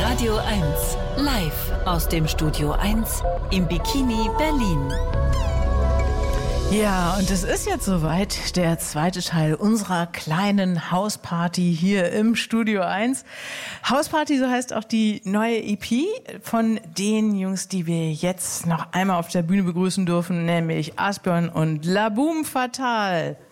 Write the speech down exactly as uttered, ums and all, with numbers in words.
Radio eins, live aus dem Studio eins im Bikini Berlin. Ja, und es ist jetzt soweit, der zweite Teil unserer kleinen Hausparty hier im Studio eins. Hausparty, so heißt auch die neue E P von den Jungs, die wir jetzt noch einmal auf der Bühne begrüßen dürfen, nämlich Asbjørn und La Boom Fatale.